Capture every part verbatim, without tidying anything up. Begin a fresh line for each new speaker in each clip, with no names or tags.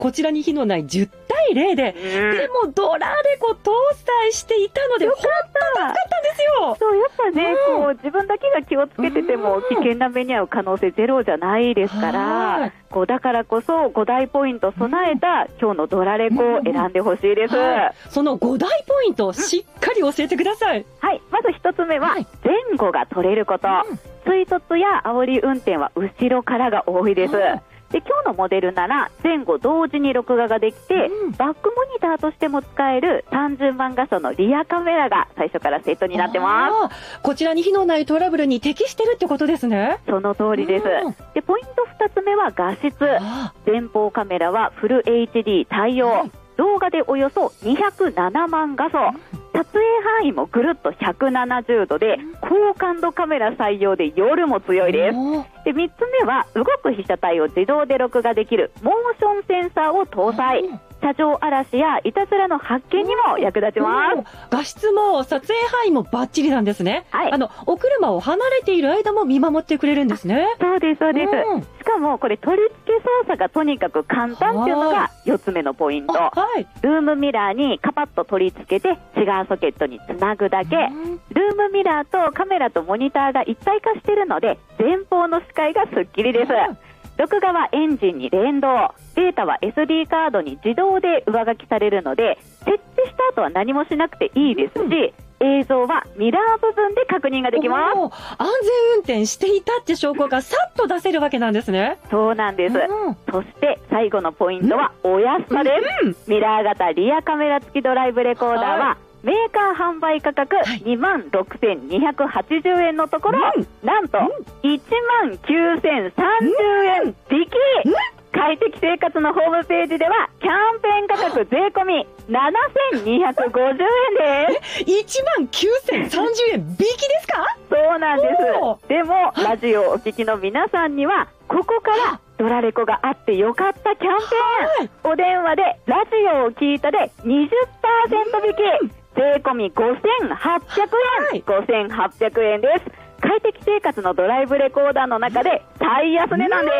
こちらに火のないじゅうたいゼロで、うん、でもドラレコ搭載していたので本当助かったんですよ。
そうやっぱね、うん、こう自分だけが気をつけてても危険な目に遭う可能性ゼロじゃないですから、こうだからこそご大ポイント備えた今日のドラレコを選んでほしいです、うんはい、
そのご大ポイントをしっかり教えてください、うん、
はいまず一つ目は前後が取れること、うん、追突や煽り運転は後ろからが多いです、うんで今日のモデルなら前後同時に録画ができて、うん、バックモニターとしても使えるさんじゅうまん画素のリアカメラが最初からセットになってます。
こちらに火のないトラブルに適してるってことですね。
その通りです、うん、でポイントふたつめは画質。前方カメラはフル エイチディー 対応、はい、動画でおよそにひゃくななまん画素、うん撮影範囲もぐるっとひゃくななじゅうどで高感度カメラ採用で夜も強いです。でみっつめは動く被写体を自動で録画できるモーションセンサーを搭載。車上荒らしやいたずらの発見にも役立ちます。
画質も撮影範囲もバッチリなんですね、はい、あのお車を離れている間も見守ってくれるんですね。
そうですそうです、うん、しかもこれ取り付け操作がとにかく簡単っていうのがよっつめのポイント、はい、ルームミラーにカパッと取り付けてシガーソケットにつなぐだけ、うん、ルームミラーとカメラとモニターが一体化しているので前方の視界がすっきりです、うん録画はエンジンに連動、データは エスディー カードに自動で上書きされるので設置した後は何もしなくていいですし、うん、映像はミラー部分で確認ができます。
安全運転していたって証拠がさっと出せるわけなんですね。
そうなんです、うん、そして最後のポイントはお安さです、うん、ミラー型リアカメラ付きドライブレコーダーは、はいメーカー販売価格にまんろくせんにひゃくはちじゅうえんのところ、うん、なんといちまんきゅうせんさんじゅうえん引き、うん、快適生活のホームページではキャンペーン価格税込みななせんにひゃくごじゅうえんです。
いちまんきゅうせんさんじゅうえん引きですか？
そうなんです。でもラジオをお聞きの皆さんにはここからドラレコがあってよかったキャンペーン、お電話でラジオを聞いたで にじゅっパーセント 引き、うん税込みごせんはっぴゃくえん、はい、ごせんはっぴゃくえんです。快適生活のドライブレコーダーの中で最安値なんです。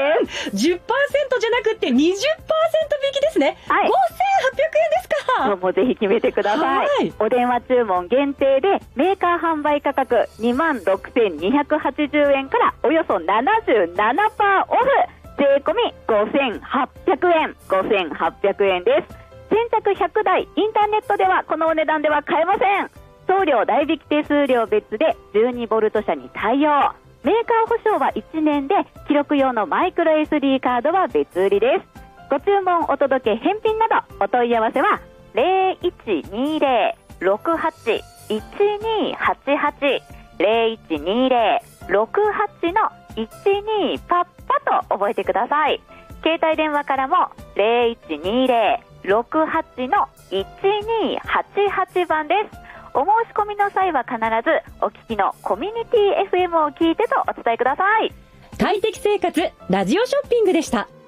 うん、じゅっパーセント じゃなくて にじゅっパーセント 引きですね、はい、ごせんはっぴゃくえんですか。
もうぜひ決めてください、はい、お電話注文限定でメーカー販売価格にまんろくせんにひゃくはちじゅうえんからおよそ ななじゅうななパーセント オフ税込みごせんはっぴゃくえんごせんはっぴゃくえんです。先着ひゃくだい、インターネットではこのお値段では買えません。送料代引き手数料別でじゅうにボルト車に対応。メーカー保証はいちねんで記録用のマイクロ エスディー カードは別売りです。ご注文お届け返品などお問い合わせはゼロいちにゼロ ろくはち いちにはちはち ゼロいちにゼロ ろくはち のいちにパッパと覚えてください。携帯電話からもゼロいちにゼロろくはち のいちにはちはちばんです。お申し込みの際は必ずお聞きのコミュニティ エフエム を聞いてとお伝えください。
快適生活ラジオショッピングでした。